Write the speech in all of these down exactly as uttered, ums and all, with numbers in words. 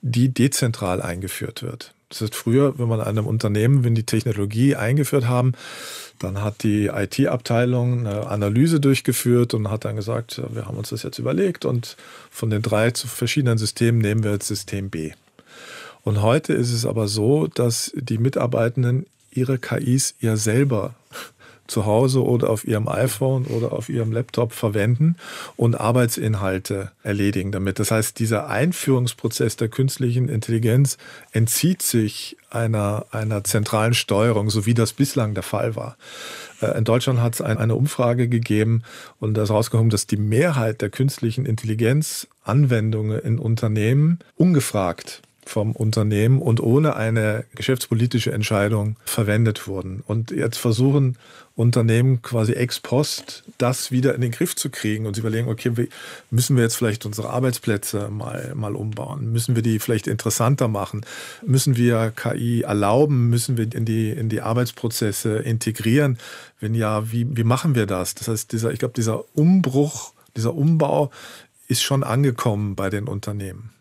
die dezentral eingeführt wird. Das heißt, früher, wenn man einem Unternehmen, wenn die Technologie eingeführt haben, dann hat die I T-Abteilung eine Analyse durchgeführt und hat dann gesagt, wir haben uns das jetzt überlegt und von den drei zu verschiedenen Systemen nehmen wir jetzt System B. Und heute ist es aber so, dass die Mitarbeitenden ihre K Is ja selber zu Hause oder auf ihrem iPhone oder auf ihrem Laptop verwenden und Arbeitsinhalte erledigen damit. Das heißt, dieser Einführungsprozess der künstlichen Intelligenz entzieht sich einer, einer zentralen Steuerung, so wie das bislang der Fall war. In Deutschland hat es eine Umfrage gegeben und da ist rausgekommen, dass die Mehrheit der künstlichen Intelligenz-Anwendungen in Unternehmen ungefragt vom Unternehmen und ohne eine geschäftspolitische Entscheidung verwendet wurden. Und jetzt versuchen Unternehmen quasi ex post das wieder in den Griff zu kriegen und sie überlegen, okay, müssen wir jetzt vielleicht unsere Arbeitsplätze mal, mal umbauen? Müssen wir die vielleicht interessanter machen? Müssen wir K I erlauben? Müssen wir in die, in die Arbeitsprozesse integrieren? Wenn ja, wie, wie machen wir das? Das heißt, dieser, ich glaube, dieser Umbruch, dieser Umbau ist schon angekommen bei den Unternehmen.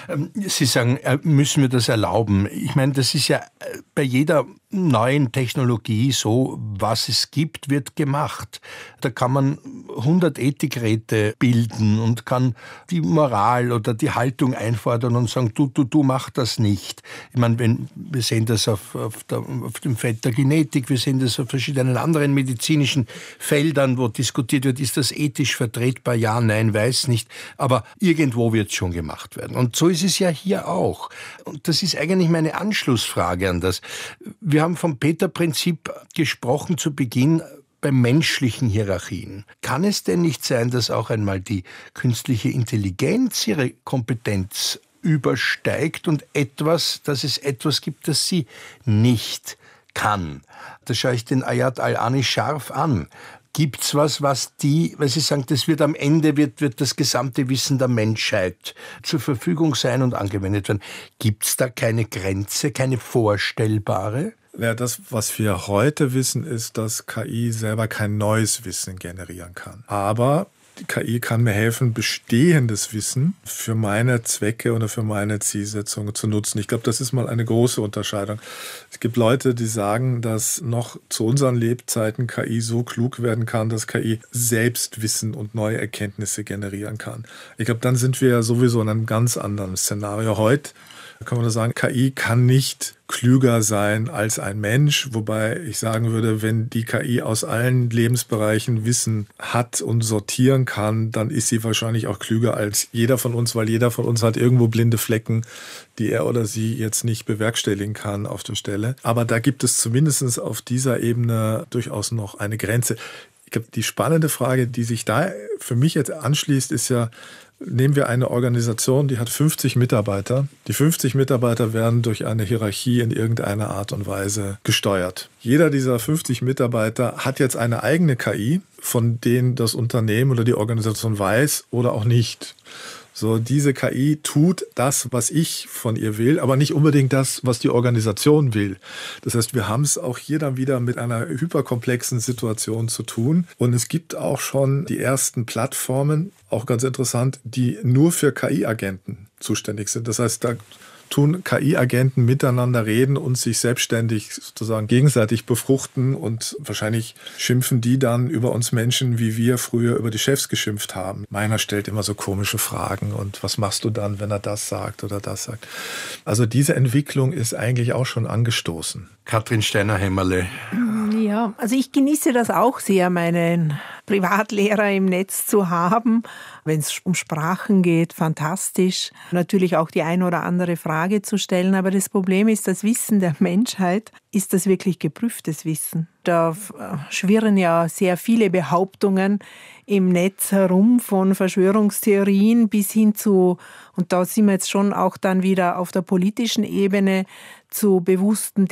Sie sagen, müssen wir das erlauben? Ich meine, das ist ja bei jeder neuen Technologie so, was es gibt, wird gemacht. Da kann man hundert Ethikräte bilden und kann die Moral oder die Haltung einfordern und sagen, du, du, du, mach das nicht. Ich meine, wenn, wir sehen das auf, auf, der, auf dem Feld der Genetik, wir sehen das auf verschiedenen anderen medizinischen Feldern, wo diskutiert wird, ist das ethisch vertretbar? Ja, nein, weiß nicht. Aber irgendwo wird es schon gemacht werden. Und so ist es ja hier auch. Und das ist eigentlich meine Anschlussfrage an das. Wir haben vom Peter-Prinzip gesprochen zu Beginn bei menschlichen Hierarchien. Kann es denn nicht sein, dass auch einmal die künstliche Intelligenz ihre Kompetenz übersteigt und etwas, dass es etwas gibt, das sie nicht kann? Da schaue ich den Ayad al-Ani scharf an. Gibt's was, was die, weil Sie sagen, das wird am Ende, wird, wird das gesamte Wissen der Menschheit zur Verfügung sein und angewendet werden. Gibt's da keine Grenze, keine vorstellbare? Ja, das, was wir heute wissen, ist, dass K I selber kein neues Wissen generieren kann. Aber die K I kann mir helfen, bestehendes Wissen für meine Zwecke oder für meine Zielsetzungen zu nutzen. Ich glaube, das ist mal eine große Unterscheidung. Es gibt Leute, die sagen, dass noch zu unseren Lebzeiten K I so klug werden kann, dass K I selbst Wissen und neue Erkenntnisse generieren kann. Ich glaube, dann sind wir ja sowieso in einem ganz anderen Szenario. Heute kann man nur sagen, K I kann nicht klüger sein als ein Mensch, wobei ich sagen würde, wenn die K I aus allen Lebensbereichen Wissen hat und sortieren kann, dann ist sie wahrscheinlich auch klüger als jeder von uns, weil jeder von uns hat irgendwo blinde Flecken, die er oder sie jetzt nicht bewerkstelligen kann auf der Stelle. Aber da gibt es zumindest auf dieser Ebene durchaus noch eine Grenze. Ich glaube, die spannende Frage, die sich da für mich jetzt anschließt, ist ja, nehmen wir eine Organisation, die hat fünfzig Mitarbeiter. Die fünfzig Mitarbeiter werden durch eine Hierarchie in irgendeiner Art und Weise gesteuert. Jeder dieser fünfzig Mitarbeiter hat jetzt eine eigene K I, von denen das Unternehmen oder die Organisation weiß oder auch nicht. So, diese K I tut das, was ich von ihr will, aber nicht unbedingt das, was die Organisation will. Das heißt, wir haben es auch hier dann wieder mit einer hyperkomplexen Situation zu tun. Und es gibt auch schon die ersten Plattformen, auch ganz interessant, die nur für K I-Agenten zuständig sind. Das heißt, da tun K I-Agenten miteinander reden und sich selbstständig sozusagen gegenseitig befruchten und wahrscheinlich schimpfen die dann über uns Menschen, wie wir früher über die Chefs geschimpft haben. Meiner stellt immer so komische Fragen und was machst du dann, wenn er das sagt oder das sagt. Also diese Entwicklung ist eigentlich auch schon angestoßen. Katrin Steiner-Hämmerle. Ja, also ich genieße das auch sehr, meinen Privatlehrer im Netz zu haben. Wenn es um Sprachen geht, fantastisch. Natürlich auch die ein oder andere Frage zu stellen. Aber das Problem ist, das Wissen der Menschheit, ist das wirklich geprüftes Wissen? Da schwirren ja sehr viele Behauptungen im Netz herum, von Verschwörungstheorien bis hin zu, und da sind wir jetzt schon auch dann wieder auf der politischen Ebene, zu bewussten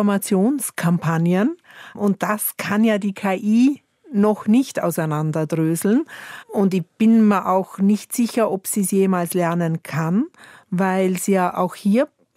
Desinformationskampagnen. Und das kann ja die K I noch nicht auseinanderdröseln. Und ich bin mir auch nicht sicher, ob sie es jemals lernen kann, weil es ja auch hier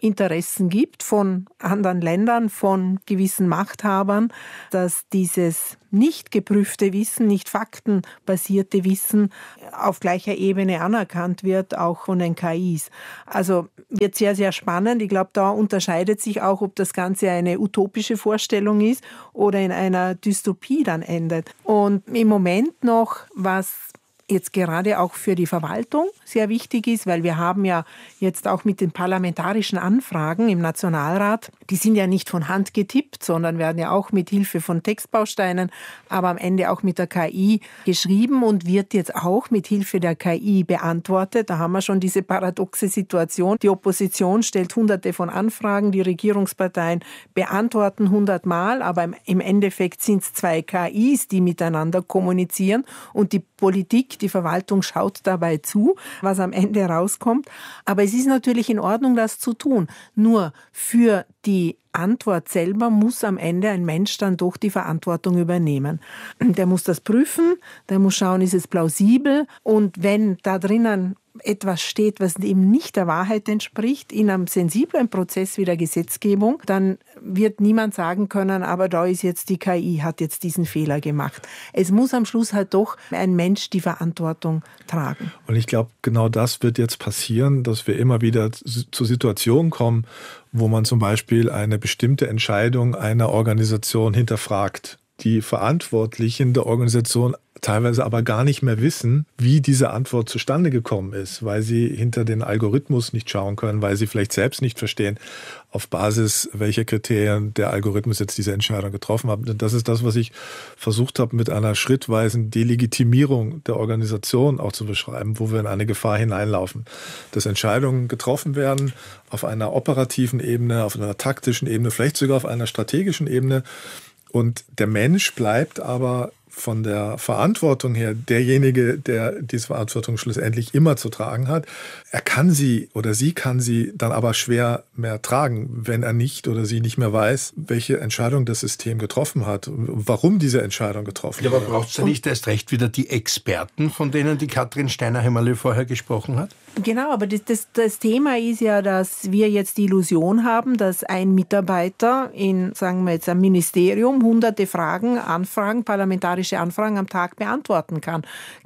Interessen gibt von anderen Ländern, von gewissen Machthabern, dass dieses nicht geprüfte Wissen, nicht faktenbasierte Wissen auf gleicher Ebene anerkannt wird, auch von den K Is. Also wird sehr, sehr spannend. Ich glaube, da unterscheidet sich auch, ob das Ganze eine utopische Vorstellung ist oder in einer Dystopie dann endet. Und im Moment noch, was jetzt gerade auch für die Verwaltung sehr wichtig ist, weil wir haben ja jetzt auch mit den parlamentarischen Anfragen im Nationalrat, die sind ja nicht von Hand getippt, sondern werden ja auch mit Hilfe von Textbausteinen, aber am Ende auch mit der K I geschrieben und wird jetzt auch mit Hilfe der K I beantwortet. Da haben wir schon diese paradoxe Situation. Die Opposition stellt hunderte von Anfragen, die Regierungsparteien beantworten hundertmal, aber im Endeffekt sind es zwei K Is, die miteinander kommunizieren und die Politik, die Verwaltung schaut dabei zu, was am Ende rauskommt. Aber es ist natürlich in Ordnung, das zu tun. Nur für die Antwort selber muss am Ende ein Mensch dann doch die Verantwortung übernehmen. Der muss das prüfen, der muss schauen, ist es plausibel und wenn da drinnen etwas steht, was eben nicht der Wahrheit entspricht, in einem sensiblen Prozess wie der Gesetzgebung, dann wird niemand sagen können, aber da ist jetzt die K I, hat jetzt diesen Fehler gemacht. Es muss am Schluss halt doch ein Mensch die Verantwortung tragen. Und ich glaube, genau das wird jetzt passieren, dass wir immer wieder zu Situationen kommen, wo man zum Beispiel eine bestimmte Entscheidung einer Organisation hinterfragt. Die Verantwortlichen der Organisation teilweise aber gar nicht mehr wissen, wie diese Antwort zustande gekommen ist, weil sie hinter den Algorithmus nicht schauen können, weil sie vielleicht selbst nicht verstehen, auf Basis welcher Kriterien der Algorithmus jetzt diese Entscheidung getroffen hat. Und das ist das, was ich versucht habe, mit einer schrittweisen Delegitimierung der Organisation auch zu beschreiben, wo wir in eine Gefahr hineinlaufen. Dass Entscheidungen getroffen werden auf einer operativen Ebene, auf einer taktischen Ebene, vielleicht sogar auf einer strategischen Ebene. Und der Mensch bleibt aber von der Verantwortung her derjenige, der diese Verantwortung schlussendlich immer zu tragen hat. Er kann sie oder sie kann sie dann aber schwer mehr tragen, wenn er nicht oder sie nicht mehr weiß, welche Entscheidung das System getroffen hat und warum diese Entscheidung getroffen ja, wurde. Aber braucht es ja nicht erst recht wieder die Experten, von denen die Katrin Steiner-Hämmerle vorher gesprochen hat? Genau, aber das, das, das Thema ist ja, dass wir jetzt die Illusion haben, dass ein Mitarbeiter in, sagen wir jetzt, einem Ministerium hunderte Fragen, Anfragen, parlamentarische Anfragen am Tag beantworten kann.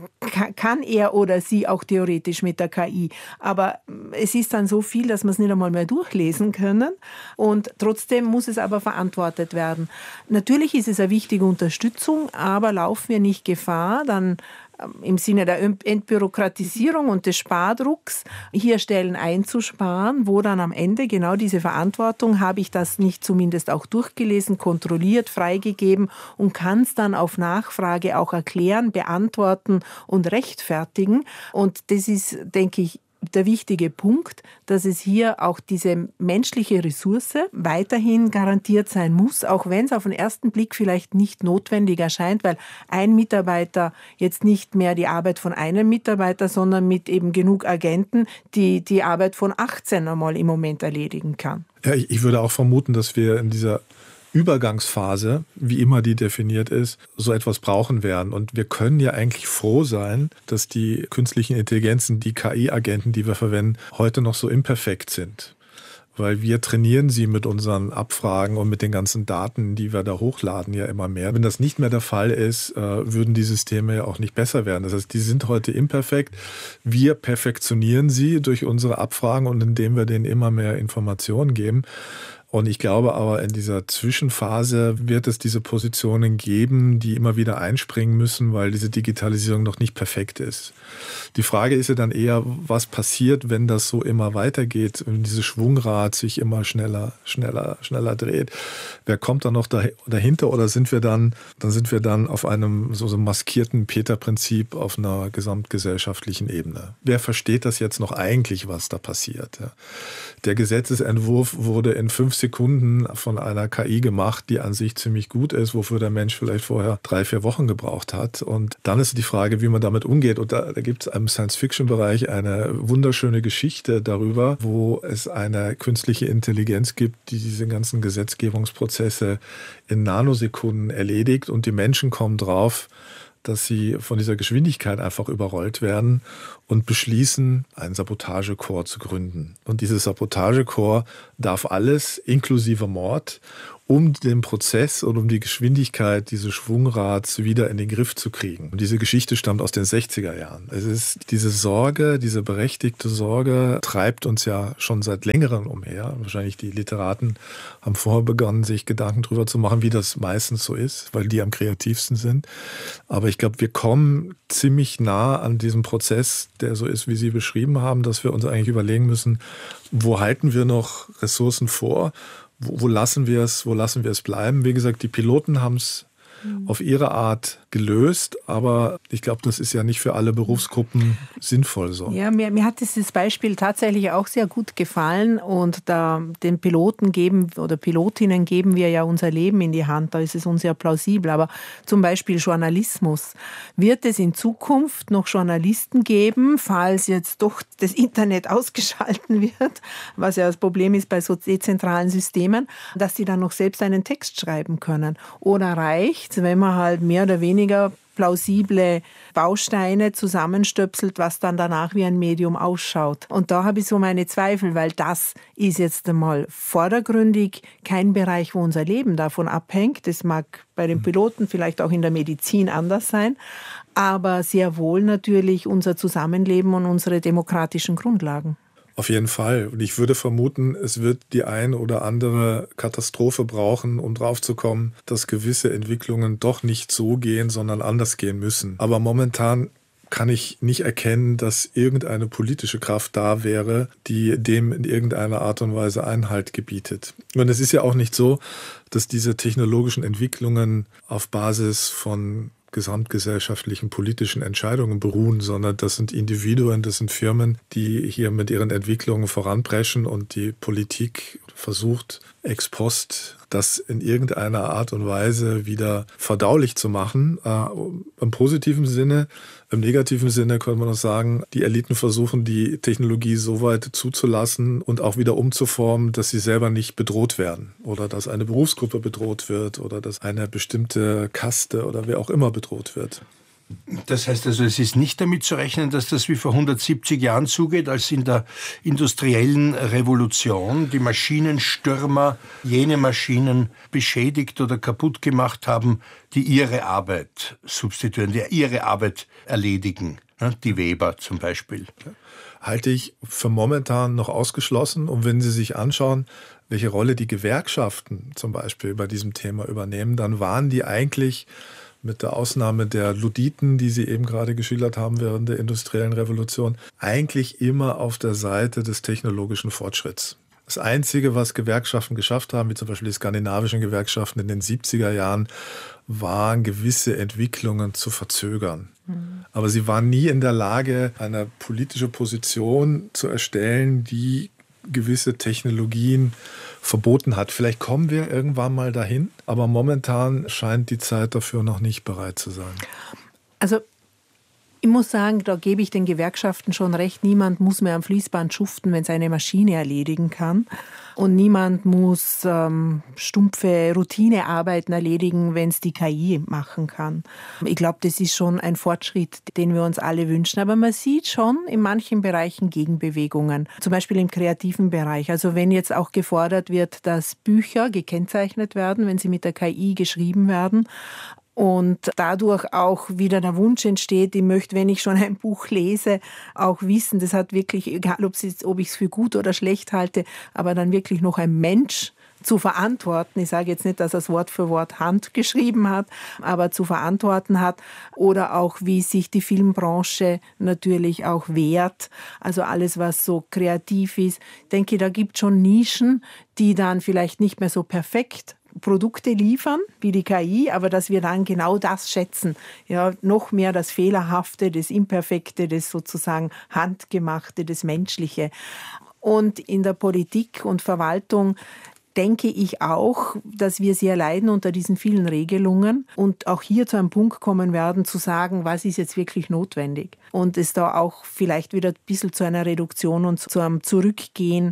Kann er oder sie auch theoretisch mit der K I. Aber es ist dann so viel, dass wir es nicht einmal mehr durchlesen können. Und trotzdem muss es aber verantwortet werden. Natürlich ist es eine wichtige Unterstützung, aber laufen wir nicht Gefahr, dann im Sinne der Entbürokratisierung und des Spardrucks hier Stellen einzusparen, wo dann am Ende genau diese Verantwortung, habe ich das nicht zumindest auch durchgelesen, kontrolliert, freigegeben und kann es dann auf Nachfrage auch erklären, beantworten und rechtfertigen. Und das ist, denke ich, der wichtige Punkt, dass es hier auch diese menschliche Ressource weiterhin garantiert sein muss, auch wenn es auf den ersten Blick vielleicht nicht notwendig erscheint, weil ein Mitarbeiter jetzt nicht mehr die Arbeit von einem Mitarbeiter, sondern mit eben genug Agenten, die die Arbeit von achtzehn einmal im Moment erledigen kann. Ja, ich, ich würde auch vermuten, dass wir in dieser Übergangsphase, wie immer die definiert ist, so etwas brauchen werden. Und wir können ja eigentlich froh sein, dass die künstlichen Intelligenzen, die K I-Agenten, die wir verwenden, heute noch so imperfekt sind. Weil wir trainieren sie mit unseren Abfragen und mit den ganzen Daten, die wir da hochladen, ja immer mehr. Wenn das nicht mehr der Fall ist, würden die Systeme ja auch nicht besser werden. Das heißt, die sind heute imperfekt. Wir perfektionieren sie durch unsere Abfragen und indem wir denen immer mehr Informationen geben. Und ich glaube aber, in dieser Zwischenphase wird es diese Positionen geben, die immer wieder einspringen müssen, weil diese Digitalisierung noch nicht perfekt ist. Die Frage ist ja dann eher, was passiert, wenn das so immer weitergeht, wenn dieses Schwungrad sich immer schneller, schneller, schneller dreht. Wer kommt da noch dahinter oder sind wir dann, dann sind wir dann auf einem so, so maskierten Peter-Prinzip auf einer gesamtgesellschaftlichen Ebene? Wer versteht das jetzt noch eigentlich, was da passiert? Ja. Der Gesetzesentwurf wurde in fünf Sekunden von einer K I gemacht, die an sich ziemlich gut ist, wofür der Mensch vielleicht vorher drei, vier Wochen gebraucht hat. Und dann ist die Frage, wie man damit umgeht. Und da, da gibt es im Science-Fiction-Bereich eine wunderschöne Geschichte darüber, wo es eine künstliche Intelligenz gibt, die diese ganzen Gesetzgebungsprozesse in Nanosekunden erledigt und die Menschen kommen drauf, dass sie von dieser Geschwindigkeit einfach überrollt werden und beschließen, einen Sabotagekorps zu gründen. Und dieses Sabotagekorps darf alles, inklusive Mord, um den Prozess und um die Geschwindigkeit dieses Schwungrads wieder in den Griff zu kriegen. Und diese Geschichte stammt aus den sechziger Jahren. Es ist diese Sorge, diese berechtigte Sorge treibt uns ja schon seit längerem umher. Wahrscheinlich die Literaten haben vorher begonnen, sich Gedanken darüber zu machen, wie das meistens so ist, weil die am kreativsten sind. Aber ich glaube, wir kommen ziemlich nah an diesem Prozess, der so ist, wie Sie beschrieben haben, dass wir uns eigentlich überlegen müssen, wo halten wir noch Ressourcen vor? Wo, wo lassen wir es, wo lassen wir es bleiben? Wie gesagt, die Piloten haben es mhm. auf ihre Art gelöst, aber ich glaube, das ist ja nicht für alle Berufsgruppen sinnvoll so. Ja, mir, mir hat dieses Beispiel tatsächlich auch sehr gut gefallen und da den Piloten geben oder Pilotinnen geben wir ja unser Leben in die Hand, da ist es uns ja plausibel, aber zum Beispiel Journalismus. Wird es in Zukunft noch Journalisten geben, falls jetzt doch das Internet ausgeschalten wird, was ja das Problem ist bei so dezentralen Systemen, dass sie dann noch selbst einen Text schreiben können? Oder reicht, wenn man halt mehr oder weniger plausible Bausteine zusammenstöpselt, was dann danach wie ein Medium ausschaut. Und da habe ich so meine Zweifel, weil das ist jetzt einmal vordergründig kein Bereich, wo unser Leben davon abhängt. Das mag bei den Piloten, vielleicht auch in der Medizin anders sein, aber sehr wohl natürlich unser Zusammenleben und unsere demokratischen Grundlagen. Auf jeden Fall. Und ich würde vermuten, es wird die ein oder andere Katastrophe brauchen, um draufzukommen, dass gewisse Entwicklungen doch nicht so gehen, sondern anders gehen müssen. Aber momentan kann ich nicht erkennen, dass irgendeine politische Kraft da wäre, die dem in irgendeiner Art und Weise Einhalt gebietet. Und es ist ja auch nicht so, dass diese technologischen Entwicklungen auf Basis von gesamtgesellschaftlichen politischen Entscheidungen beruhen, sondern das sind Individuen, das sind Firmen, die hier mit ihren Entwicklungen voranpreschen und die Politik versucht, ex post das in irgendeiner Art und Weise wieder verdaulich zu machen. Äh, im positiven Sinne, im negativen Sinne könnte man auch sagen, die Eliten versuchen, die Technologie so weit zuzulassen und auch wieder umzuformen, dass sie selber nicht bedroht werden oder dass eine Berufsgruppe bedroht wird oder dass eine bestimmte Kaste oder wer auch immer bedroht wird. Das heißt also, es ist nicht damit zu rechnen, dass das wie vor hundertsiebzig Jahren zugeht, als in der industriellen Revolution die Maschinenstürmer jene Maschinen beschädigt oder kaputt gemacht haben, die ihre Arbeit substituieren, die ihre Arbeit erledigen. Die Weber zum Beispiel. Halte ich für momentan noch ausgeschlossen. Und wenn Sie sich anschauen, welche Rolle die Gewerkschaften zum Beispiel bei diesem Thema übernehmen, dann waren die eigentlich mit der Ausnahme der Luditen, die Sie eben gerade geschildert haben während der industriellen Revolution, eigentlich immer auf der Seite des technologischen Fortschritts. Das Einzige, was Gewerkschaften geschafft haben, wie zum Beispiel die skandinavischen Gewerkschaften in den siebziger Jahren, waren gewisse Entwicklungen zu verzögern. Mhm. Aber sie waren nie in der Lage, eine politische Position zu erstellen, die gewisse Technologien verboten hat. Vielleicht kommen wir irgendwann mal dahin, aber momentan scheint die Zeit dafür noch nicht bereit zu sein. Also ich muss sagen, da gebe ich den Gewerkschaften schon recht. Niemand muss mehr am Fließband schuften, wenn es eine Maschine erledigen kann. Und niemand muss ähm, stumpfe Routinearbeiten erledigen, wenn es die K I machen kann. Ich glaube, das ist schon ein Fortschritt, den wir uns alle wünschen. Aber man sieht schon in manchen Bereichen Gegenbewegungen. Zum Beispiel im kreativen Bereich. Also wenn jetzt auch gefordert wird, dass Bücher gekennzeichnet werden, wenn sie mit der K I geschrieben werden, und dadurch auch wieder der Wunsch entsteht, ich möchte, wenn ich schon ein Buch lese, auch wissen, das hat wirklich, egal ob ich es für gut oder schlecht halte, aber dann wirklich noch ein Mensch zu verantworten. Ich sage jetzt nicht, dass er es Wort für Wort handgeschrieben hat, aber zu verantworten hat. Oder auch, wie sich die Filmbranche natürlich auch wehrt. Also alles, was so kreativ ist. Ich denke, da gibt es schon Nischen, die dann vielleicht nicht mehr so perfekt Produkte liefern, wie die K I, aber dass wir dann genau das schätzen. Ja, noch mehr das Fehlerhafte, das Imperfekte, das sozusagen Handgemachte, das Menschliche. Und in der Politik und Verwaltung denke ich auch, dass wir sehr leiden unter diesen vielen Regelungen und auch hier zu einem Punkt kommen werden, zu sagen, was ist jetzt wirklich notwendig. Und es da auch vielleicht wieder ein bisschen zu einer Reduktion und zu einem Zurückgehen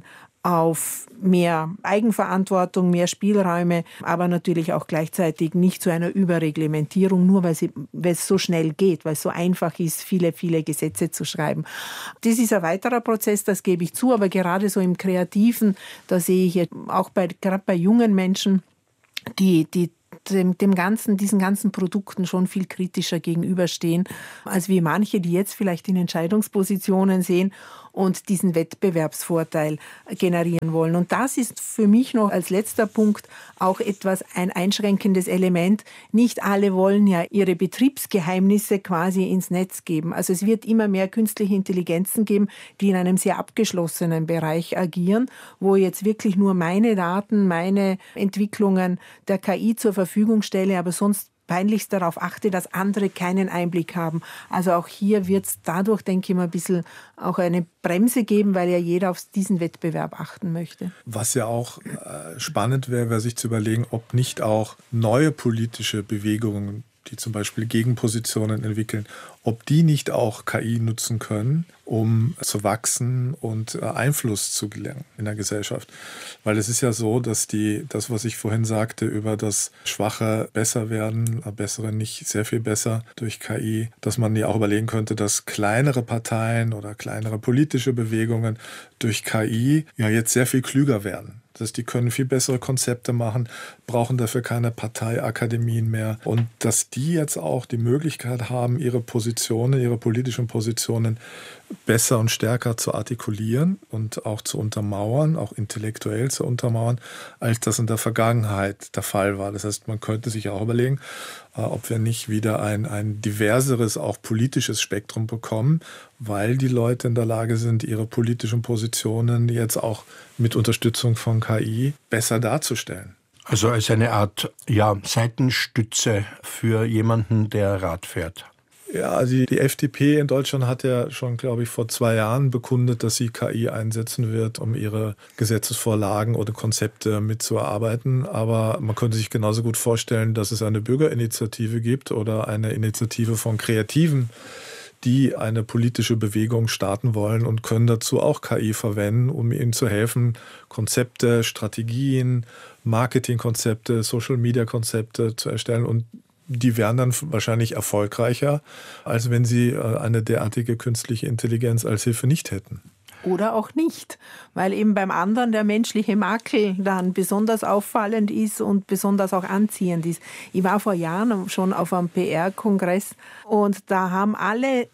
auf mehr Eigenverantwortung, mehr Spielräume, aber natürlich auch gleichzeitig nicht zu einer Überreglementierung, nur weil, sie, weil es so schnell geht, weil es so einfach ist, viele, viele Gesetze zu schreiben. Das ist ein weiterer Prozess, das gebe ich zu, aber gerade so im Kreativen, da sehe ich jetzt auch bei, gerade bei jungen Menschen, die, die Dem, dem ganzen, diesen ganzen Produkten schon viel kritischer gegenüberstehen, als wie manche, die jetzt vielleicht in Entscheidungspositionen sehen und diesen Wettbewerbsvorteil generieren wollen. Und das ist für mich noch als letzter Punkt auch etwas ein einschränkendes Element. Nicht alle wollen ja ihre Betriebsgeheimnisse quasi ins Netz geben. Also es wird immer mehr künstliche Intelligenzen geben, die in einem sehr abgeschlossenen Bereich agieren, wo jetzt wirklich nur meine Daten, meine Entwicklungen der K I zur Verfügung stelle, aber sonst peinlichst darauf achte, dass andere keinen Einblick haben. Also auch hier wird es dadurch, denke ich mal, ein bisschen auch eine Bremse geben, weil ja jeder auf diesen Wettbewerb achten möchte. Was ja auch äh, spannend wäre, wäre sich zu überlegen, ob nicht auch neue politische Bewegungen, die zum Beispiel Gegenpositionen entwickeln, ob die nicht auch K I nutzen können, um zu wachsen und Einfluss zu gelangen in der Gesellschaft. Weil es ist ja so, dass die, das, was ich vorhin sagte, über das Schwache besser werden, Bessere nicht sehr viel besser durch K I, dass man ja auch überlegen könnte, dass kleinere Parteien oder kleinere politische Bewegungen durch K I ja jetzt sehr viel klüger werden. Das heißt, die können viel bessere Konzepte machen, brauchen dafür keine Parteiakademien mehr. Und dass die jetzt auch die Möglichkeit haben, ihre Positionen, ihre politischen Positionen besser und stärker zu artikulieren und auch zu untermauern, auch intellektuell zu untermauern, als das in der Vergangenheit der Fall war. Das heißt, man könnte sich auch überlegen, ob wir nicht wieder ein, ein diverseres, auch politisches Spektrum bekommen, weil die Leute in der Lage sind, ihre politischen Positionen jetzt auch mit Unterstützung von K I besser darzustellen. Also als eine Art ja, Seitenstütze für jemanden, der Rad fährt. Ja, also die F D P in Deutschland hat ja schon, glaube ich, vor zwei Jahren bekundet, dass sie K I einsetzen wird, um ihre Gesetzesvorlagen oder Konzepte mitzuerarbeiten. Aber man könnte sich genauso gut vorstellen, dass es eine Bürgerinitiative gibt oder eine Initiative von Kreativen, die eine politische Bewegung starten wollen und können dazu auch K I verwenden, um ihnen zu helfen, Konzepte, Strategien, Marketingkonzepte, Social-Media-Konzepte zu erstellen. Und die wären dann wahrscheinlich erfolgreicher, als wenn sie eine derartige künstliche Intelligenz als Hilfe nicht hätten. Oder auch nicht, weil eben beim anderen der menschliche Makel dann besonders auffallend ist und besonders auch anziehend ist. Ich war vor Jahren schon auf einem P R-Kongress und da haben alle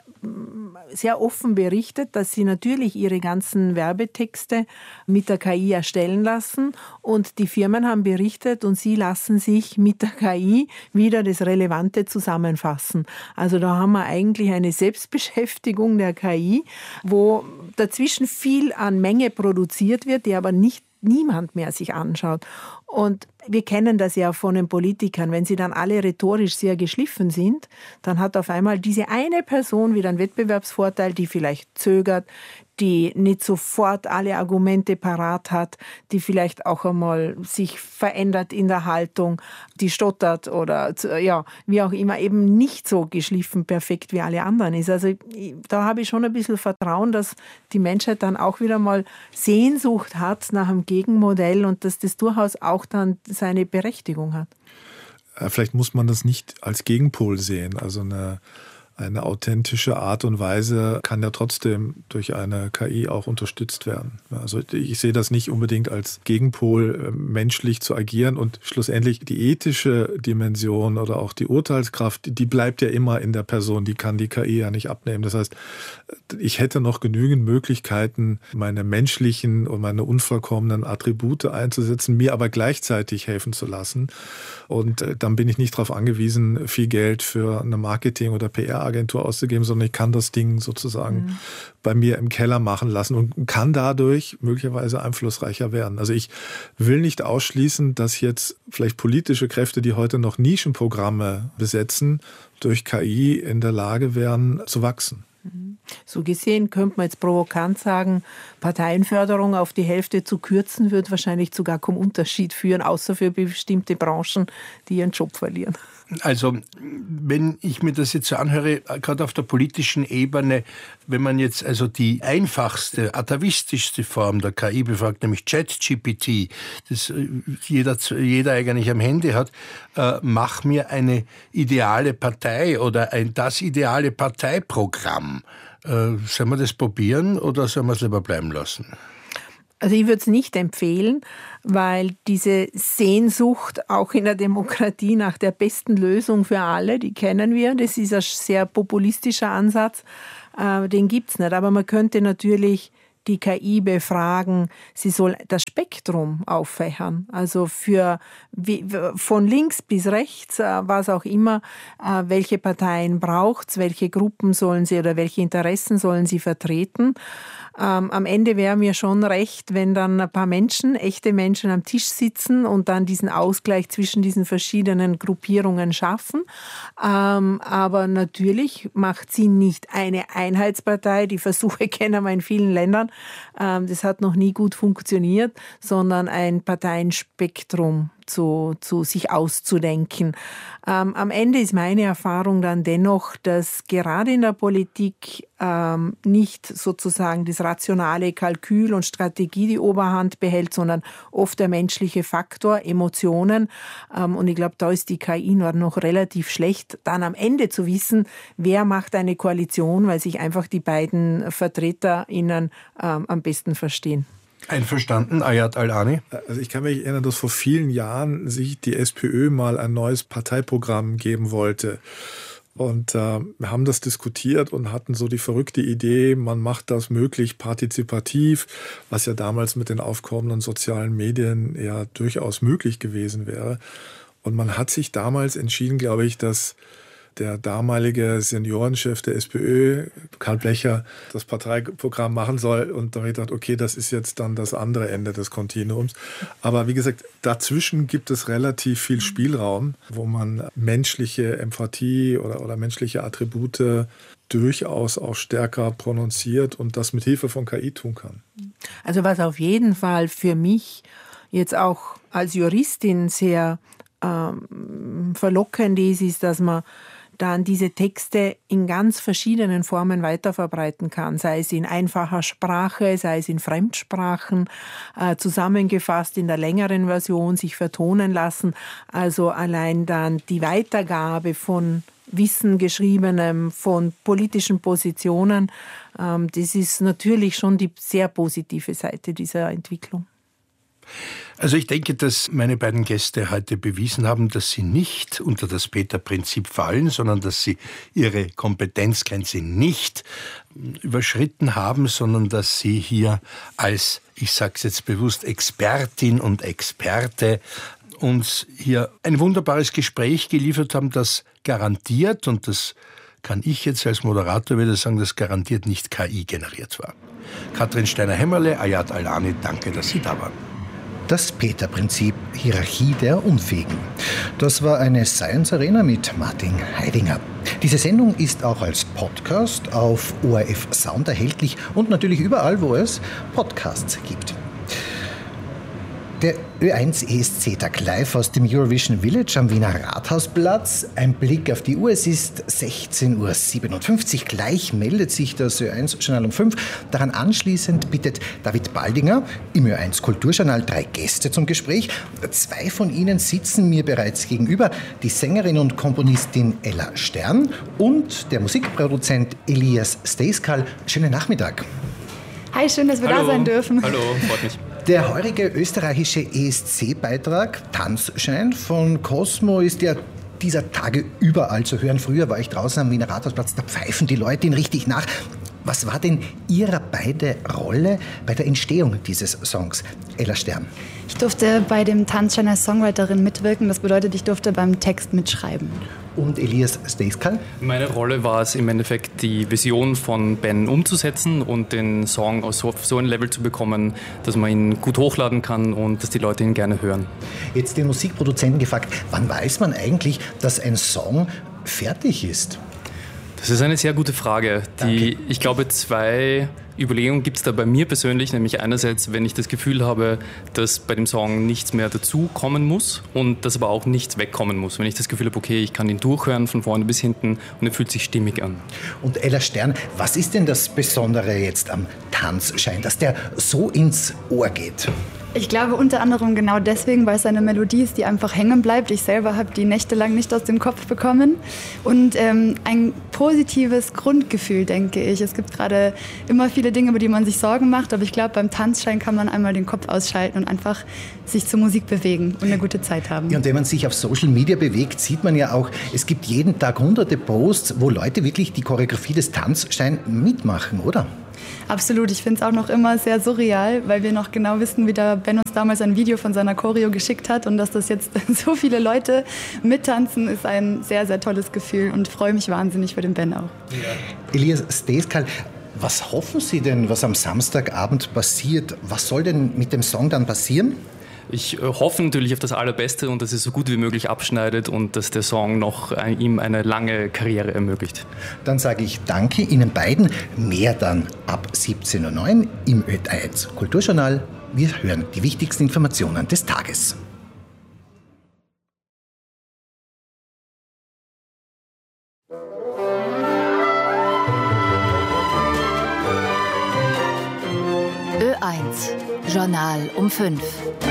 sehr offen berichtet, dass sie natürlich ihre ganzen Werbetexte mit der K I erstellen lassen und die Firmen haben berichtet und sie lassen sich mit der K I wieder das Relevante zusammenfassen. Also da haben wir eigentlich eine Selbstbeschäftigung der K I, wo dazwischen viel an Menge produziert wird, die aber nicht niemand mehr sich anschaut. Und wir kennen das ja von den Politikern, wenn sie dann alle rhetorisch sehr geschliffen sind, dann hat auf einmal diese eine Person wieder einen Wettbewerbsvorteil, die vielleicht zögert, die nicht sofort alle Argumente parat hat, die vielleicht auch einmal sich verändert in der Haltung, die stottert oder ja, wie auch immer, eben nicht so geschliffen perfekt wie alle anderen ist. Also da habe ich schon ein bisschen Vertrauen, dass die Menschheit dann auch wieder mal Sehnsucht hat nach einem Gegenmodell und dass das durchaus auch dann seine Berechtigung hat. Vielleicht muss man das nicht als Gegenpol sehen, also eine Eine authentische Art und Weise kann ja trotzdem durch eine K I auch unterstützt werden. Also ich sehe das nicht unbedingt als Gegenpol, menschlich zu agieren. Und schlussendlich die ethische Dimension oder auch die Urteilskraft, die bleibt ja immer in der Person. Die kann die K I ja nicht abnehmen. Das heißt, ich hätte noch genügend Möglichkeiten, meine menschlichen und meine unvollkommenen Attribute einzusetzen, mir aber gleichzeitig helfen zu lassen. Und dann bin ich nicht darauf angewiesen, viel Geld für eine Marketing- oder P R-Agentur auszugeben, sondern ich kann das Ding sozusagen mhm. bei mir im Keller machen lassen und kann dadurch möglicherweise einflussreicher werden. Also ich will nicht ausschließen, dass jetzt vielleicht politische Kräfte, die heute noch Nischenprogramme besetzen, durch K I in der Lage wären zu wachsen. So gesehen könnte man jetzt provokant sagen, Parteienförderung auf die Hälfte zu kürzen, wird wahrscheinlich zu gar keinem Unterschied führen, außer für bestimmte Branchen, die ihren Job verlieren. Also, wenn ich mir das jetzt so anhöre, gerade auf der politischen Ebene, wenn man jetzt also die einfachste, atavistischste Form der K I befragt, nämlich ChatGPT, das jeder, jeder eigentlich am Handy hat, äh, mach mir eine ideale Partei oder ein das ideale Parteiprogramm. Äh, sollen wir das probieren oder sollen wir es lieber bleiben lassen? Also ich würde es nicht empfehlen, weil diese Sehnsucht auch in der Demokratie nach der besten Lösung für alle, die kennen wir, das ist ein sehr populistischer Ansatz, äh, den gibt es nicht. Aber man könnte natürlich die K I befragen, sie soll das Spektrum auffächern. Also für wie, von links bis rechts, äh, was auch immer, äh, welche Parteien braucht es, welche Gruppen sollen sie oder welche Interessen sollen sie vertreten. Ähm, am Ende wäre mir schon recht, wenn dann ein paar Menschen, echte Menschen am Tisch sitzen und dann diesen Ausgleich zwischen diesen verschiedenen Gruppierungen schaffen. Ähm, aber natürlich macht sie nicht eine Einheitspartei. Die Versuche kennen wir in vielen Ländern. Ähm, das hat noch nie gut funktioniert, sondern ein Parteienspektrum zu, zu sich auszudenken. Ähm, am Ende ist meine Erfahrung dann dennoch, dass gerade in der Politik ähm, nicht sozusagen das rationale Kalkül und Strategie die Oberhand behält, sondern oft der menschliche Faktor, Emotionen. Ähm, und ich glaube, da ist die K I noch relativ schlecht, dann am Ende zu wissen, wer macht eine Koalition, weil sich einfach die beiden VertreterInnen ähm, am besten verstehen. Einverstanden, Ayad Al-Ani? Also ich kann mich erinnern, dass vor vielen Jahren sich die SPÖ mal ein neues Parteiprogramm geben wollte. Und äh, wir haben das diskutiert und hatten so die verrückte Idee, man macht das möglichst partizipativ, was ja damals mit den aufkommenden sozialen Medien ja durchaus möglich gewesen wäre. Und man hat sich damals entschieden, glaube ich, dass der damalige Seniorenchef der SPÖ, Karl Blecher, das Parteiprogramm machen soll. Und da habe ich gedacht, okay, das ist jetzt dann das andere Ende des Kontinuums. Aber wie gesagt, dazwischen gibt es relativ viel Spielraum, wo man menschliche Empathie oder, oder menschliche Attribute durchaus auch stärker prononziert und das mit Hilfe von K I tun kann. Also was auf jeden Fall für mich jetzt auch als Juristin sehr ähm, verlockend ist, ist, dass man dann diese Texte in ganz verschiedenen Formen weiterverbreiten kann, sei es in einfacher Sprache, sei es in Fremdsprachen, äh, zusammengefasst in der längeren Version, sich vertonen lassen. Also allein dann die Weitergabe von Wissen, Geschriebenem, von politischen Positionen, ähm, das ist natürlich schon die sehr positive Seite dieser Entwicklung. Also ich denke, dass meine beiden Gäste heute bewiesen haben, dass sie nicht unter das Peter-Prinzip fallen, sondern dass sie ihre Kompetenzgrenze nicht überschritten haben, sondern dass sie hier als, ich sage es jetzt bewusst, Expertin und Experte uns hier ein wunderbares Gespräch geliefert haben, das garantiert, und das kann ich jetzt als Moderator wieder sagen, das garantiert nicht K I generiert war. Katrin Steiner-Hämmerle, Ayad Al-Ani, danke, dass Sie da waren. Das Peter-Prinzip, Hierarchie der Unfähigen. Das war eine Science Arena mit Martin Heidinger. Diese Sendung ist auch als Podcast auf O R F Sound erhältlich und natürlich überall, wo es Podcasts gibt. Der Ö eins E S C-Tag live aus dem Eurovision Village am Wiener Rathausplatz. Ein Blick auf die Uhr, es ist sechzehn Uhr siebenundfünfzig. Gleich meldet sich das Ö eins Journal um fünf. Daran anschließend bittet David Baldinger im Ö eins Kulturjournal drei Gäste zum Gespräch. Zwei von ihnen sitzen mir bereits gegenüber. Die Sängerin und Komponistin Ella Stern und der Musikproduzent Elias Stejskal. Schönen Nachmittag. Hi, schön, dass wir Hallo. da sein dürfen. Hallo, freut mich. Der heurige österreichische E S C-Beitrag Tanzschein von Cosmo ist ja dieser Tage überall zu hören. Früher war ich draußen am Wiener Rathausplatz, da pfeifen die Leute ihn richtig nach. Was war denn Ihre beide Rolle bei der Entstehung dieses Songs, Ella Stern? Ich durfte bei dem Tanzschein als Songwriterin mitwirken. Das bedeutet, ich durfte beim Text mitschreiben. Und Elias Stejskal? Meine Rolle war es im Endeffekt, die Vision von Ben umzusetzen und den Song auf so, so ein Level zu bekommen, dass man ihn gut hochladen kann und dass die Leute ihn gerne hören. Jetzt den Musikproduzenten gefragt, wann weiß man eigentlich, dass ein Song fertig ist? Das ist eine sehr gute Frage, die, ich glaube, zwei Überlegung gibt es da bei mir persönlich, nämlich einerseits, wenn ich das Gefühl habe, dass bei dem Song nichts mehr dazu kommen muss und dass aber auch nichts wegkommen muss. Wenn ich das Gefühl habe, okay, ich kann ihn durchhören von vorne bis hinten und er fühlt sich stimmig an. Und Ella Stern, was ist denn das Besondere jetzt am Tanzschein, dass der so ins Ohr geht? Ich glaube unter anderem genau deswegen, weil es eine Melodie ist, die einfach hängen bleibt. Ich selber habe die nächtelang nicht aus dem Kopf bekommen. Und ähm, ein positives Grundgefühl, denke ich. Es gibt gerade immer viele Dinge, über die man sich Sorgen macht, aber ich glaube, beim Tanzschein kann man einmal den Kopf ausschalten und einfach sich zur Musik bewegen und eine gute Zeit haben. Ja, und wenn man sich auf Social Media bewegt, sieht man ja auch, es gibt jeden Tag hunderte Posts, wo Leute wirklich die Choreografie des Tanzscheins mitmachen, oder? Absolut, ich finde es auch noch immer sehr surreal, weil wir noch genau wissen, wie der Ben uns damals ein Video von seiner Choreo geschickt hat und dass das jetzt so viele Leute mittanzen, ist ein sehr, sehr tolles Gefühl und freue mich wahnsinnig für den Ben auch. Ja. Elias Steskal, was hoffen Sie denn, was am Samstagabend passiert? Was soll denn mit dem Song dann passieren? Ich hoffe natürlich auf das Allerbeste und dass es so gut wie möglich abschneidet und dass der Song noch ein, ihm eine lange Karriere ermöglicht. Dann sage ich danke Ihnen beiden. Mehr dann ab siebzehn Uhr neun im Ö eins Kulturjournal. Wir hören die wichtigsten Informationen des Tages. Ö eins Journal um fünf.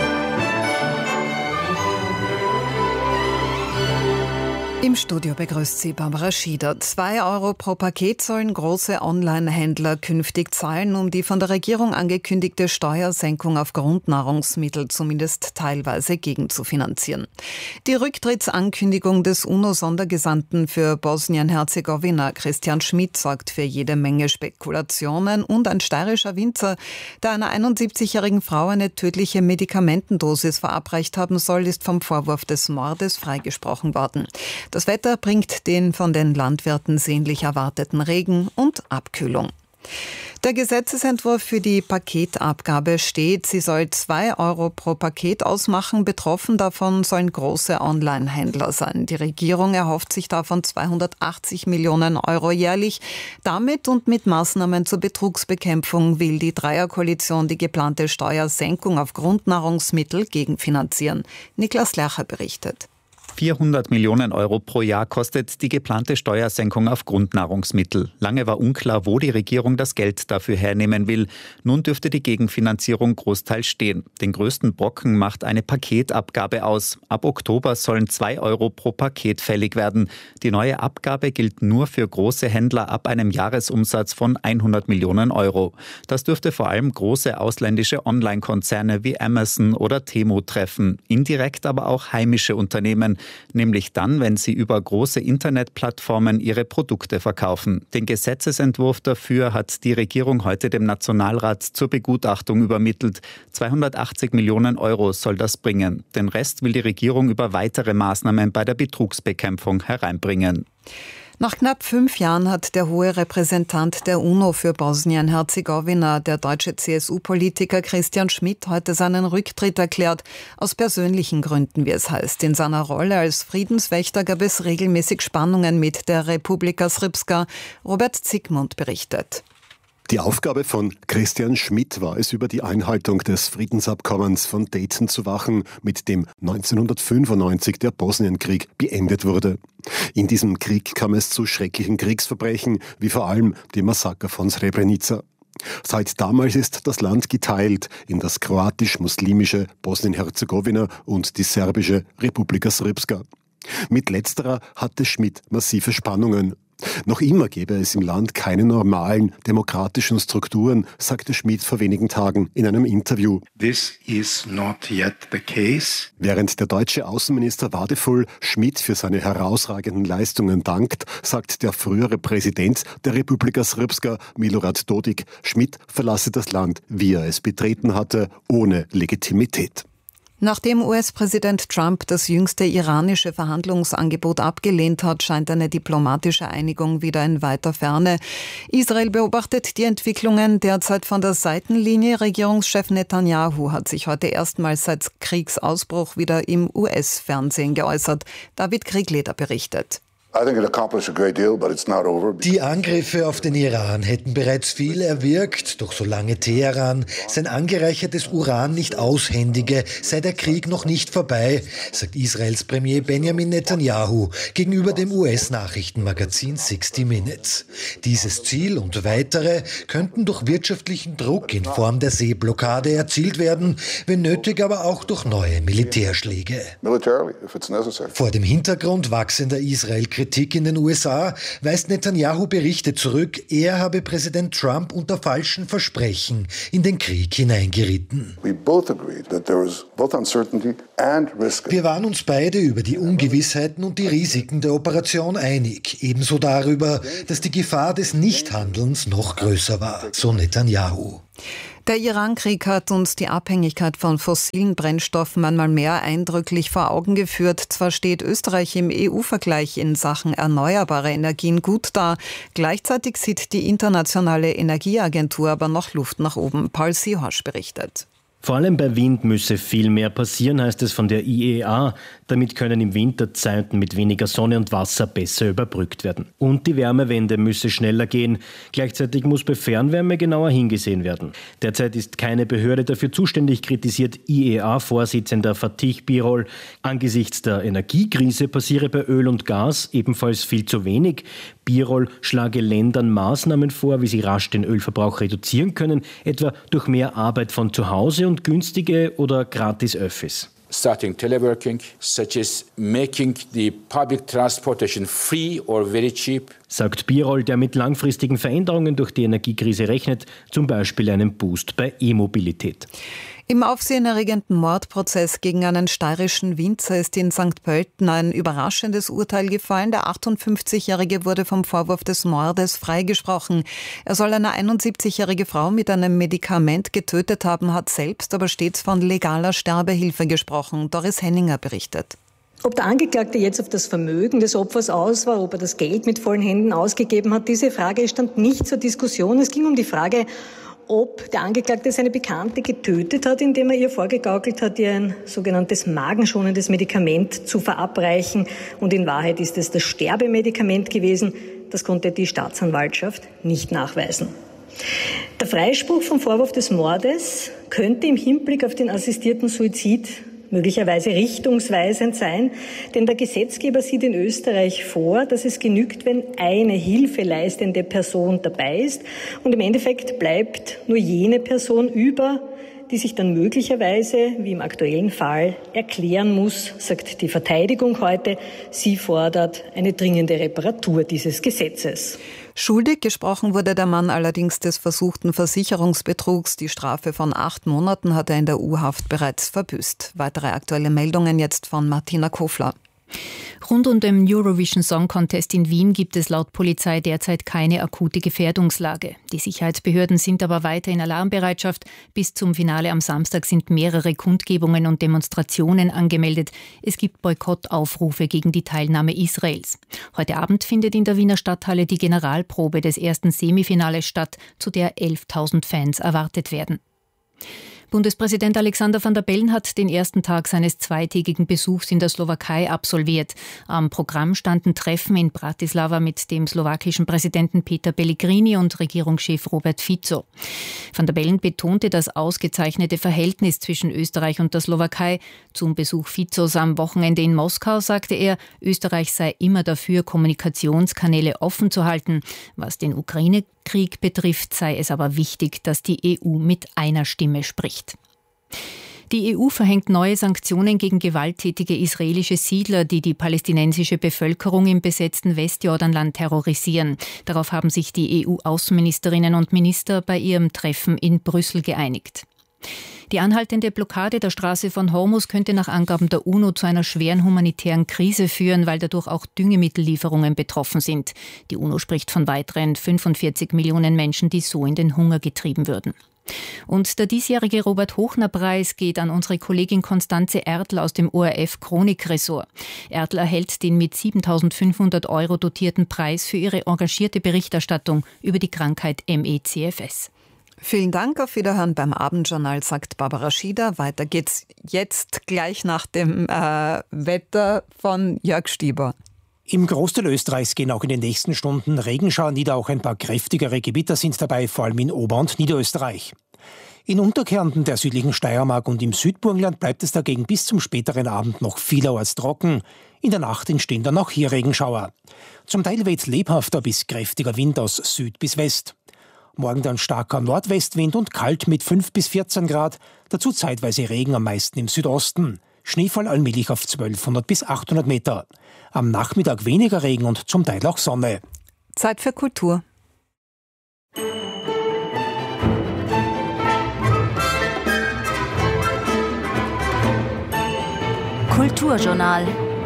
Im Studio begrüßt Sie Barbara Schieder. Zwei Euro pro Paket sollen große Online-Händler künftig zahlen, um die von der Regierung angekündigte Steuersenkung auf Grundnahrungsmittel zumindest teilweise gegenzufinanzieren. Die Rücktrittsankündigung des UNO-Sondergesandten für Bosnien-Herzegowina, Christian Schmidt, sorgt für jede Menge Spekulationen und ein steirischer Winzer, der einer einundsiebzigjährigen Frau eine tödliche Medikamentendosis verabreicht haben soll, ist vom Vorwurf des Mordes freigesprochen worden. Das Wetter bringt den von den Landwirten sehnlich erwarteten Regen und Abkühlung. Der Gesetzesentwurf für die Paketabgabe steht, sie soll zwei Euro pro Paket ausmachen. Betroffen davon sollen große Online-Händler sein. Die Regierung erhofft sich davon zweihundertachtzig Millionen Euro jährlich. Damit und mit Maßnahmen zur Betrugsbekämpfung will die Dreierkoalition die geplante Steuersenkung auf Grundnahrungsmittel gegenfinanzieren. Niklas Lercher berichtet. vierhundert Millionen Euro pro Jahr kostet die geplante Steuersenkung auf Grundnahrungsmittel. Lange war unklar, wo die Regierung das Geld dafür hernehmen will. Nun dürfte die Gegenfinanzierung großteils stehen. Den größten Brocken macht eine Paketabgabe aus. Ab Oktober sollen zwei Euro pro Paket fällig werden. Die neue Abgabe gilt nur für große Händler ab einem Jahresumsatz von hundert Millionen Euro. Das dürfte vor allem große ausländische Online-Konzerne wie Amazon oder Temu treffen. Indirekt aber auch heimische Unternehmen, nämlich dann, wenn sie über große Internetplattformen ihre Produkte verkaufen. Den Gesetzesentwurf dafür hat die Regierung heute dem Nationalrat zur Begutachtung übermittelt. zweihundertachtzig Millionen Euro soll das bringen. Den Rest will die Regierung über weitere Maßnahmen bei der Betrugsbekämpfung hereinbringen. Nach knapp fünf Jahren hat der hohe Repräsentant der UNO für Bosnien-Herzegowina, der deutsche C S U-Politiker Christian Schmidt, heute seinen Rücktritt erklärt. Aus persönlichen Gründen, wie es heißt. In seiner Rolle als Friedenswächter gab es regelmäßig Spannungen mit der Republika Srpska. Robert Zigmund berichtet. Die Aufgabe von Christian Schmidt war es, über die Einhaltung des Friedensabkommens von Dayton zu wachen, mit dem neunzehnhundertfünfundneunzig der Bosnienkrieg beendet wurde. In diesem Krieg kam es zu schrecklichen Kriegsverbrechen, wie vor allem dem Massaker von Srebrenica. Seit damals ist das Land geteilt in das kroatisch-muslimische Bosnien-Herzegowina und die serbische Republika Srpska. Mit letzterer hatte Schmidt massive Spannungen. Noch immer gäbe es im Land keine normalen demokratischen Strukturen, sagte Schmidt vor wenigen Tagen in einem Interview. This is not yet the case. Während der deutsche Außenminister Wadefull Schmidt für seine herausragenden Leistungen dankt, sagt der frühere Präsident der Republika Srpska, Milorad Dodik, Schmidt verlasse das Land, wie er es betreten hatte, ohne Legitimität. Nachdem U S-Präsident Trump das jüngste iranische Verhandlungsangebot abgelehnt hat, scheint eine diplomatische Einigung wieder in weiter Ferne. Israel beobachtet die Entwicklungen derzeit von der Seitenlinie. Regierungschef Netanyahu hat sich heute erstmals seit Kriegsausbruch wieder im U S-Fernsehen geäußert. David Kriegleder berichtet. Die Angriffe auf den Iran hätten bereits viel erwirkt, doch solange Teheran sein angereichertes Uran nicht aushändige, sei der Krieg noch nicht vorbei, sagt Israels Premier Benjamin Netanyahu gegenüber dem U S-Nachrichtenmagazin sixty minutes. Dieses Ziel und weitere könnten durch wirtschaftlichen Druck in Form der Seeblockade erzielt werden, wenn nötig aber auch durch neue Militärschläge. Vor dem Hintergrund wachsender Israel-Kritik in den U S A weist Netanyahu Berichte zurück, er habe Präsident Trump unter falschen Versprechen in den Krieg hineingeritten. Wir waren uns beide über die Ungewissheiten und die Risiken der Operation einig, ebenso darüber, dass die Gefahr des Nichthandelns noch größer war, so Netanyahu. Der Iran-Krieg hat uns die Abhängigkeit von fossilen Brennstoffen einmal mehr eindrücklich vor Augen geführt. Zwar steht Österreich im E U-Vergleich in Sachen erneuerbare Energien gut da, gleichzeitig sieht die Internationale Energieagentur aber noch Luft nach oben. Paul Seehorsch berichtet. Vor allem bei Wind müsse viel mehr passieren, heißt es von der I E A. Damit können im Winter Zeiten mit weniger Sonne und Wasser besser überbrückt werden. Und die Wärmewende müsse schneller gehen. Gleichzeitig muss bei Fernwärme genauer hingesehen werden. Derzeit ist keine Behörde dafür zuständig, kritisiert I E A-Vorsitzender Fatih Birol. Angesichts der Energiekrise passiere bei Öl und Gas ebenfalls viel zu wenig. Birol schlage Ländern Maßnahmen vor, wie sie rasch den Ölverbrauch reduzieren können, etwa durch mehr Arbeit von zu Hause und günstige oder gratis Öffis. Starting teleworking, such as making the public transportation free or very cheap. Sagt Birol, der mit langfristigen Veränderungen durch die Energiekrise rechnet, zum Beispiel einen Boost bei E-Mobilität. Im aufsehenerregenden Mordprozess gegen einen steirischen Winzer ist in Sankt Pölten ein überraschendes Urteil gefallen. Der achtundfünfzigjährige wurde vom Vorwurf des Mordes freigesprochen. Er soll eine einundsiebzigjährige Frau mit einem Medikament getötet haben, hat selbst aber stets von legaler Sterbehilfe gesprochen. Doris Henninger berichtet. Ob der Angeklagte jetzt auf das Vermögen des Opfers aus war, ob er das Geld mit vollen Händen ausgegeben hat, diese Frage stand nicht zur Diskussion. Es ging um die Frage, ob der Angeklagte seine Bekannte getötet hat, indem er ihr vorgegaukelt hat, ihr ein sogenanntes magenschonendes Medikament zu verabreichen. Und in Wahrheit ist es das Sterbemedikament gewesen. Das konnte die Staatsanwaltschaft nicht nachweisen. Der Freispruch vom Vorwurf des Mordes könnte im Hinblick auf den assistierten Suizid möglicherweise richtungsweisend sein, denn der Gesetzgeber sieht in Österreich vor, dass es genügt, wenn eine hilfeleistende Person dabei ist und im Endeffekt bleibt nur jene Person über, die sich dann möglicherweise, wie im aktuellen Fall, erklären muss, sagt die Verteidigung heute. Sie fordert eine dringende Reparatur dieses Gesetzes. Schuldig gesprochen wurde der Mann allerdings des versuchten Versicherungsbetrugs. Die Strafe von acht Monaten hat er in der U-Haft bereits verbüßt. Weitere aktuelle Meldungen jetzt von Martina Kofler. Rund um den Eurovision Song Contest in Wien gibt es laut Polizei derzeit keine akute Gefährdungslage. Die Sicherheitsbehörden sind aber weiter in Alarmbereitschaft. Bis zum Finale am Samstag sind mehrere Kundgebungen und Demonstrationen angemeldet. Es gibt Boykottaufrufe gegen die Teilnahme Israels. Heute Abend findet in der Wiener Stadthalle die Generalprobe des ersten Semifinales statt, zu der elftausend Fans erwartet werden. Bundespräsident Alexander Van der Bellen hat den ersten Tag seines zweitägigen Besuchs in der Slowakei absolviert. Am Programm standen Treffen in Bratislava mit dem slowakischen Präsidenten Peter Pellegrini und Regierungschef Robert Fico. Van der Bellen betonte das ausgezeichnete Verhältnis zwischen Österreich und der Slowakei. Zum Besuch Ficos am Wochenende in Moskau sagte er, Österreich sei immer dafür, Kommunikationskanäle offen zu halten. Was den Ukraine-Krieg betrifft, sei es aber wichtig, dass die E U mit einer Stimme spricht. Die E U verhängt neue Sanktionen gegen gewalttätige israelische Siedler, die die palästinensische Bevölkerung im besetzten Westjordanland terrorisieren. Darauf haben sich die E U-Außenministerinnen und Minister bei ihrem Treffen in Brüssel geeinigt. Die anhaltende Blockade der Straße von Hormuz könnte nach Angaben der UNO zu einer schweren humanitären Krise führen, weil dadurch auch Düngemittellieferungen betroffen sind. Die UNO spricht von weiteren fünfundvierzig Millionen Menschen, die so in den Hunger getrieben würden. Und der diesjährige Robert-Hochner-Preis geht an unsere Kollegin Konstanze Ertl aus dem O R F-Chronik-Ressort. Ertl erhält den mit siebentausendfünfhundert Euro dotierten Preis für ihre engagierte Berichterstattung über die Krankheit M E C F S. Vielen Dank, auf Wiederhören beim Abendjournal, sagt Barbara Schieder. Weiter geht's jetzt gleich nach dem äh, Wetter von Jörg Stieber. Im Großteil Österreichs gehen auch in den nächsten Stunden Regenschauer nieder, auch ein paar kräftigere Gewitter sind dabei, vor allem in Ober- und Niederösterreich. In Unterkärnten der südlichen Steiermark und im Südburgenland bleibt es dagegen bis zum späteren Abend noch vielerorts trocken. In der Nacht entstehen dann auch hier Regenschauer. Zum Teil weht lebhafter bis kräftiger Wind aus Süd bis West. Morgen dann starker Nordwestwind und kalt mit fünf bis vierzehn Grad, dazu zeitweise Regen am meisten im Südosten. Schneefall allmählich auf zwölfhundert bis achthundert Meter. Am Nachmittag weniger Regen und zum Teil auch Sonne. Zeit für Kultur. Kulturjournal.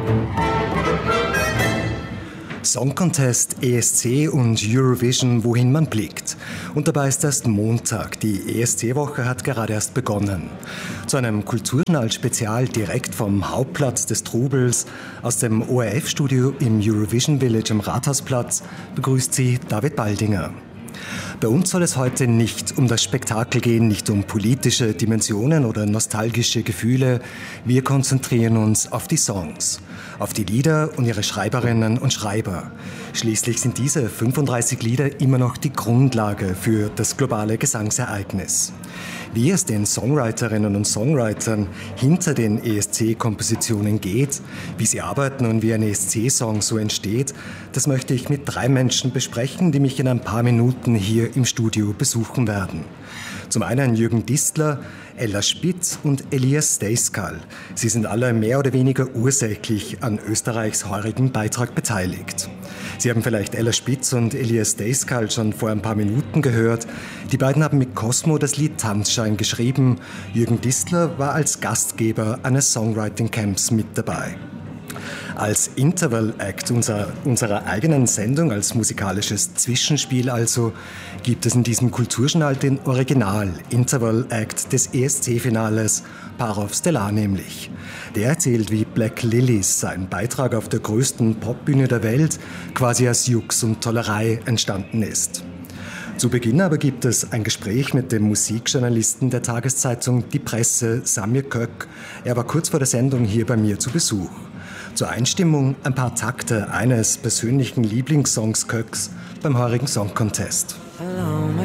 Song Contest, E S C und Eurovision, wohin man blickt. Und dabei ist erst Montag. Die E S C-Woche hat gerade erst begonnen. Zu einem Kulturjournal-Spezial direkt vom Hauptplatz des Trubels aus dem O R F-Studio im Eurovision Village am Rathausplatz begrüßt sie David Baldinger. Bei uns soll es heute nicht um das Spektakel gehen, nicht um politische Dimensionen oder nostalgische Gefühle. Wir konzentrieren uns auf die Songs, auf die Lieder und ihre Schreiberinnen und Schreiber. Schließlich sind diese fünfunddreißig Lieder immer noch die Grundlage für das globale Gesangsereignis. Wie es den Songwriterinnen und Songwritern hinter den E S C-Kompositionen geht, wie sie arbeiten und wie ein E S C-Song so entsteht, das möchte ich mit drei Menschen besprechen, die mich in ein paar Minuten hier im Studio besuchen werden. Zum einen Jürgen Distler, Ella Spitz und Elias Stejskal. Sie sind alle mehr oder weniger ursächlich an Österreichs heurigem Beitrag beteiligt. Sie haben vielleicht Ella Spitz und Elias Stejskal schon vor ein paar Minuten gehört. Die beiden haben mit Cosmo das Lied Tanzschein geschrieben. Jürgen Distler war als Gastgeber eines Songwriting-Camps mit dabei. Als Interval-Act unserer, unserer eigenen Sendung, als musikalisches Zwischenspiel also, gibt es in diesem Kulturjournal den Original-Interval-Act des E S C-Finales, Parov Stellar nämlich. Der erzählt, wie Black Lilies, sein Beitrag auf der größten Popbühne der Welt, quasi als Jux und Tollerei entstanden ist. Zu Beginn aber gibt es ein Gespräch mit dem Musikjournalisten der Tageszeitung Die Presse, Samir Kök. Er war kurz vor der Sendung hier bei mir zu Besuch. Zur Einstimmung ein paar Takte eines persönlichen Lieblingssongs Köks beim heurigen Song Contest.